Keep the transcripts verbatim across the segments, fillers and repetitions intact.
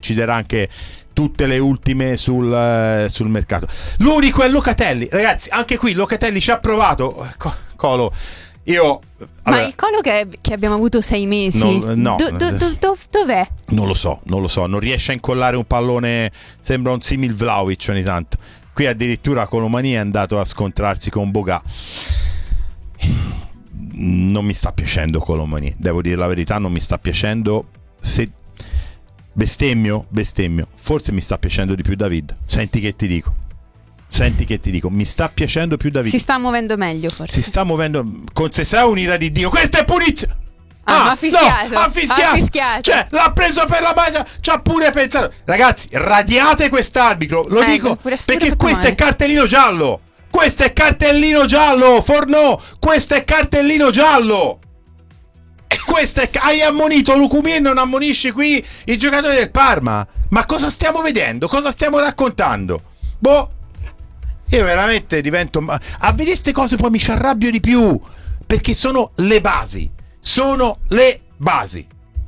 ci darà anche tutte le ultime sul, sul mercato. L'unico è Locatelli, ragazzi, anche qui Locatelli ci ha provato. Colo, io allora, ma il Colo che, che abbiamo avuto sei mesi, non, no, do, do, do, do, dov'è? Non lo so, non lo so, non riesce a incollare un pallone, sembra un simil Vlahovic ogni tanto. Qui addirittura Colomani è andato a scontrarsi con Boga. Non mi sta piacendo Colomani, devo dire la verità, non mi sta piacendo. Se bestemmio, bestemmio, forse mi sta piacendo di più David. Senti che ti dico. Senti che ti dico, mi sta piacendo più David. Si sta muovendo meglio forse. Si sta muovendo con Sesao, un'ira di Dio. Questa è punizione. Ah, ah, ha fischiato, no, ha fischiato. ha fischiato. Cioè, l'ha preso per la mano, ci ha pure pensato. Ragazzi, radiate quest'arbitro, lo eh, dico pure, pure perché questo male. è cartellino giallo. Questo è cartellino giallo, Fornò. Questo è cartellino giallo. Questo è, hai ammonito Lucumí e non ammonisci qui i giocatori del Parma. Ma cosa stiamo vedendo? Cosa stiamo raccontando? Boh. Io veramente divento, a vedere queste cose poi mi ci arrabbio di più, perché sono le basi. Sono le basi.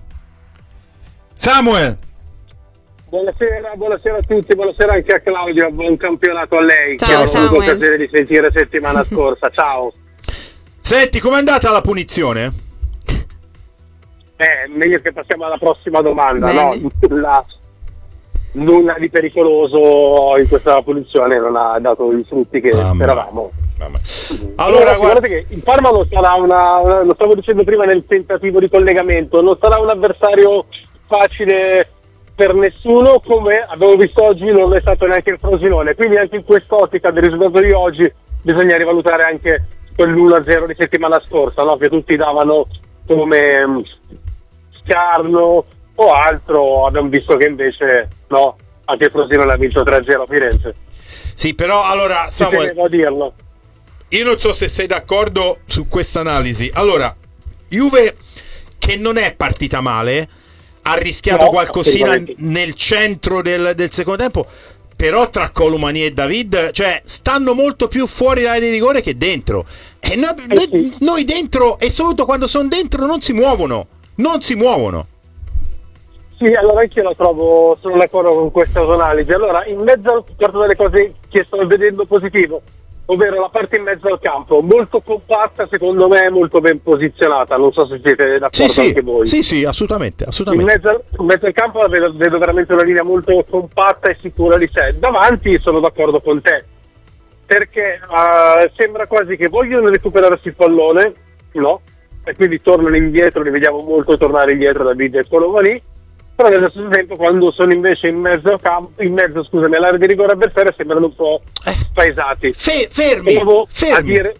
Samuel. Buonasera, buonasera a tutti, buonasera anche a Claudio, buon campionato a lei. Ciao, che ho avuto Samuel. occasione di sentire settimana scorsa. Ciao. Senti, com'è andata la punizione? Eh, meglio che passiamo alla prossima domanda, Bene. no? Nulla, nulla di pericoloso in questa punizione, non ha dato i frutti che Mamma. speravamo. Mamma. Allora, Allora, guarda, guardate che il Parma non sarà una, una, lo stavo dicendo prima nel tentativo di collegamento, non sarà un avversario facile per nessuno, come abbiamo visto oggi non è stato neanche il Frosinone, quindi anche in quest'ottica del risultato di oggi bisogna rivalutare anche quell'uno a zero di settimana scorsa, no? Che tutti davano come um, scarno o altro, abbiamo visto che invece no, anche il Frosinone ha vinto tre a zero a Firenze. sì, però allora, Ci Samuel, tenevo a dirlo. io non so se sei d'accordo su questa analisi. Allora, Juve che non è partita male, ha rischiato No, qualcosina assolutamente. nel centro del, del secondo tempo, però tra Colomani e David, cioè, stanno molto più fuori dall'area di rigore che dentro. E noi, Eh noi, sì. noi dentro, e soprattutto quando sono dentro, non si muovono. Non si muovono. Sì, allora anche la trovo, sono d'accordo con questa analisi. Allora, in mezzo a tutte delle cose che sto vedendo positivo, ovvero la parte in mezzo al campo, molto compatta, secondo me molto ben posizionata, non so se siete d'accordo Sì, sì, anche voi. sì, sì, assolutamente, In assolutamente. mezzo, al, in mezzo al campo vedo, vedo veramente una linea molto compatta e sicura di sé. Davanti sono d'accordo con te, perché uh, sembra quasi che vogliono recuperarsi il pallone, no? E quindi tornano indietro, li vediamo molto tornare indietro da David e Colomani, però nello stesso tempo quando sono invece in mezzo al campo, in mezzo scusami, all'area di rigore avversaria sembrano un po' Eh. spaesati. Fe- fermi, Provo a fermi. dire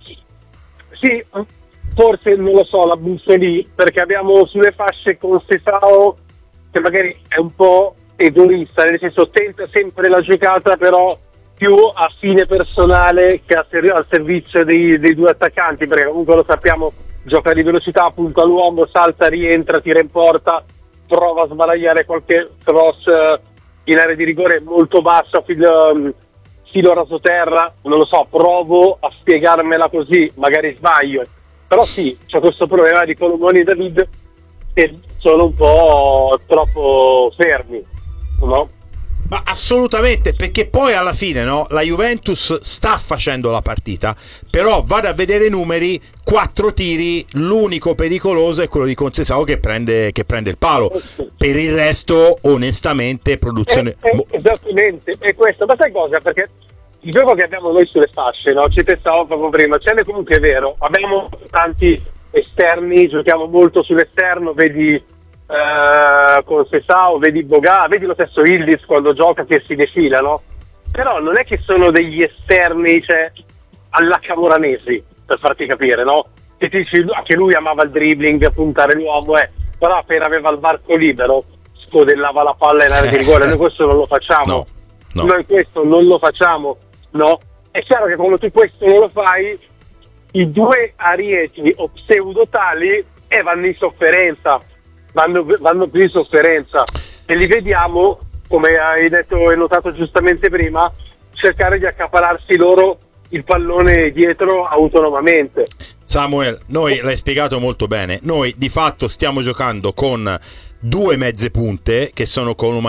sì, forse non lo so, la butto lì, perché abbiamo sulle fasce con Sesao che magari è un po' egoista, nel senso tenta sempre la giocata però più a fine personale che a ser- al servizio dei, dei due attaccanti, perché comunque lo sappiamo, gioca di velocità, punta all'uomo, salta, rientra, tira in porta, prova a sbaragliare qualche cross eh, in area di rigore molto bassa, filo, um, filo rasoterra, non lo so, provo a spiegarmela così, magari sbaglio, però sì, c'è questo problema di Colomani e David che sono un po' troppo fermi, no? Ma assolutamente, perché poi alla fine, no, la Juventus sta facendo la partita, però vado a vedere i numeri, quattro tiri, l'unico pericoloso è quello di Concesao che prende, che prende il palo. Per il resto, onestamente, produzione... Eh, eh, esattamente, è questo. Ma sai cosa? Perché il gioco che abbiamo noi sulle fasce, no? Ci pensavo proprio prima, ce n'è comunque è vero, abbiamo tanti esterni, giochiamo molto sull'esterno, vedi eh, con Sesao, vedi Boga, vedi lo stesso Ildiz quando gioca che si defila, no? Però non è che sono degli esterni, cioè, alla Camoranesi, per farti capire, no? Che ti dici, anche lui amava il dribbling, puntare l'uomo, eh, però appena aveva il varco libero scodellava la palla in area di rigore. Noi questo non lo facciamo, No, no. noi questo non lo facciamo, no? È chiaro che quando tu questo non lo fai, i due arieti o pseudotali eh, vanno in sofferenza, vanno, vanno più in sofferenza e li vediamo, come hai detto e notato giustamente prima, cercare di accapararsi loro il pallone dietro autonomamente. Samuel, noi l'hai spiegato molto bene, noi di fatto stiamo giocando con due mezze punte che sono Colomani